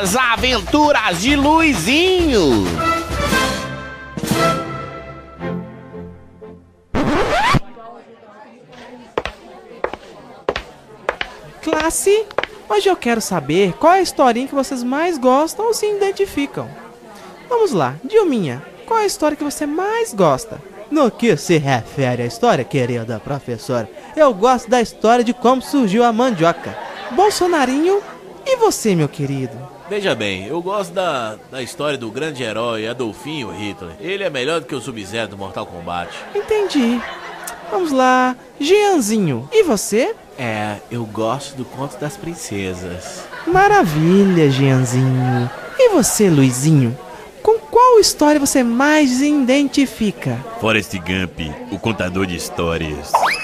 As Aventuras de Luizinho. Classe, hoje eu quero saber qual é a historinha que vocês mais gostam ou se identificam. Vamos lá, Dilminha, qual é a história que você mais gosta? No que se refere à história, querida professora, eu gosto da história de como surgiu a mandioca. Bolsonarinho, e você, meu querido? Veja bem, eu gosto da história do grande herói Adolfinho Hitler. Ele é melhor do que o Sub-Zero do Mortal Kombat. Entendi. Vamos lá, Jeanzinho, e você? Eu gosto do Conto das Princesas. Maravilha, Jeanzinho. E você, Luizinho? Com qual história você mais se identifica? Forrest Gump, o contador de histórias.